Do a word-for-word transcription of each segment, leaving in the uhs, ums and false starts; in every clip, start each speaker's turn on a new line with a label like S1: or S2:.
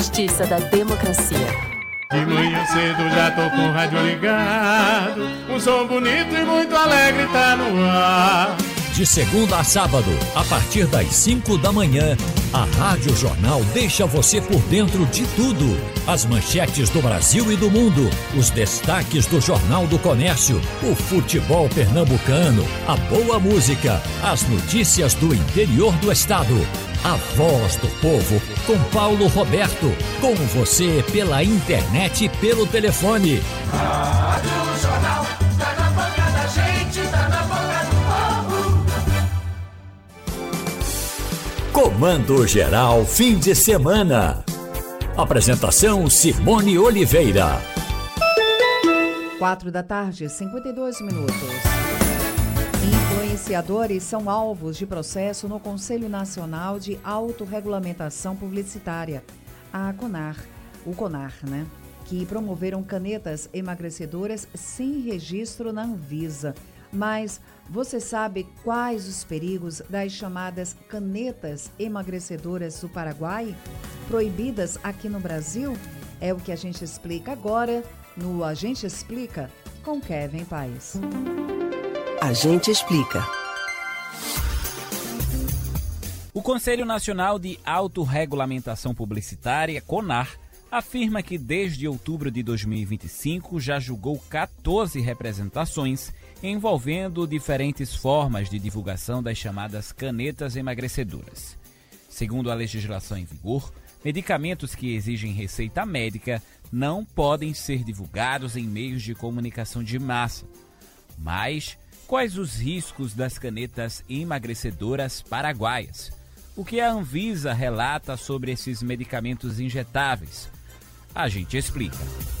S1: Justiça da democracia.
S2: De manhã cedo já tô com o rádio ligado, um som bonito e muito alegre tá no ar.
S3: De segunda a sábado, a partir das cinco da manhã, a Rádio Jornal deixa você por dentro de tudo. As manchetes do Brasil e do mundo, os destaques do Jornal do Comércio, o futebol pernambucano, a boa música, as notícias do interior do estado. A Voz do Povo, com Paulo Roberto. Com você pela internet e pelo telefone.
S4: Rádio Jornal, tá na boca da gente, tá na boca do povo.
S3: Comando Geral Fim de Semana. Apresentação Simone Oliveira.
S5: Quatro da tarde, cinquenta e dois minutos. Influenciadores são alvos de processo no Conselho Nacional de Autorregulamentação Publicitária, a CONAR, o CONAR, né? Que promoveram canetas emagrecedoras sem registro na Anvisa. Mas você sabe quais os perigos das chamadas canetas emagrecedoras do Paraguai, proibidas aqui no Brasil? É o que a gente explica agora no A Gente Explica com Kevin Paes.
S6: A Gente Explica.
S7: O Conselho Nacional de Autorregulamentação Publicitária, CONAR, afirma que desde outubro de dois mil e vinte e cinco já julgou quatorze representações envolvendo diferentes formas de divulgação das chamadas canetas emagrecedoras. Segundo a legislação em vigor, medicamentos que exigem receita médica não podem ser divulgados em meios de comunicação de massa. Mas quais os riscos das canetas emagrecedoras paraguaias? O que a Anvisa relata sobre esses medicamentos injetáveis? A gente explica.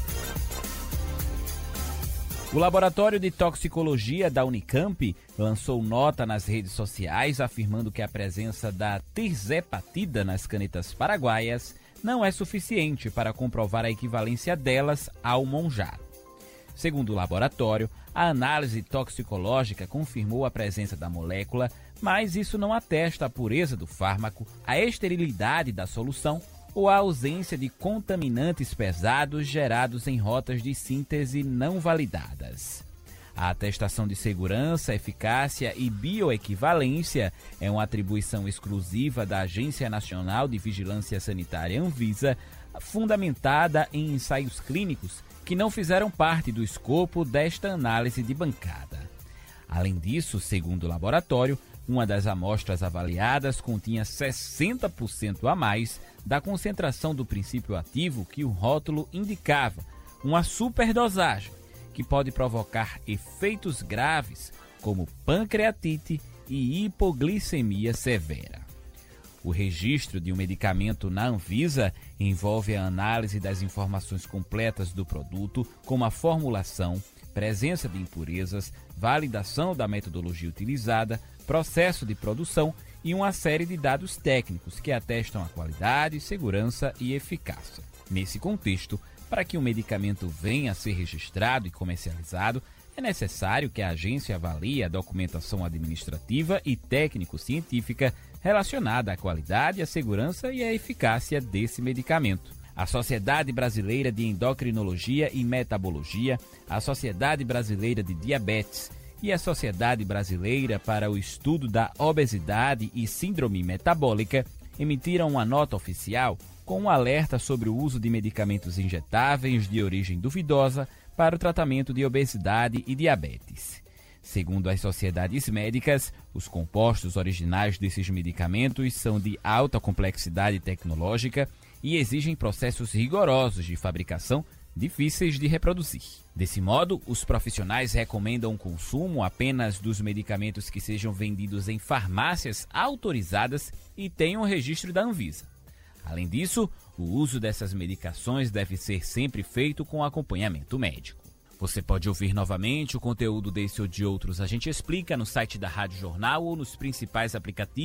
S7: O Laboratório de Toxicologia da Unicamp lançou nota nas redes sociais afirmando que a presença da tirzepatida nas canetas paraguaias não é suficiente para comprovar a equivalência delas ao Monjaro. Segundo o laboratório, a análise toxicológica confirmou a presença da molécula, mas isso não atesta a pureza do fármaco, a esterilidade da solução ou a ausência de contaminantes pesados gerados em rotas de síntese não validadas. A atestação de segurança, eficácia e bioequivalência é uma atribuição exclusiva da Agência Nacional de Vigilância Sanitária Anvisa, fundamentada em ensaios clínicos que não fizeram parte do escopo desta análise de bancada. Além disso, segundo o laboratório, uma das amostras avaliadas continha sessenta por cento a mais da concentração do princípio ativo que o rótulo indicava, uma superdosagem que pode provocar efeitos graves como pancreatite e hipoglicemia severa. O registro de um medicamento na Anvisa envolve a análise das informações completas do produto, como a formulação, presença de impurezas, validação da metodologia utilizada, processo de produção e uma série de dados técnicos que atestam a qualidade, segurança e eficácia. Nesse contexto, para que um medicamento venha a ser registrado e comercializado, é necessário que a agência avalie a documentação administrativa e técnico-científica relacionada à qualidade, à segurança e à eficácia desse medicamento. A Sociedade Brasileira de Endocrinologia e Metabologia, a Sociedade Brasileira de Diabetes e a Sociedade Brasileira para o Estudo da Obesidade e Síndrome Metabólica emitiram uma nota oficial com um alerta sobre o uso de medicamentos injetáveis de origem duvidosa para o tratamento de obesidade e diabetes. Segundo as sociedades médicas, os compostos originais desses medicamentos são de alta complexidade tecnológica e exigem processos rigorosos de fabricação difíceis de reproduzir. Desse modo, os profissionais recomendam o consumo apenas dos medicamentos que sejam vendidos em farmácias autorizadas e tenham registro da Anvisa. Além disso, o uso dessas medicações deve ser sempre feito com acompanhamento médico. Você pode ouvir novamente o conteúdo desse ou de outros A Gente Explica no site da Rádio Jornal ou nos principais aplicativos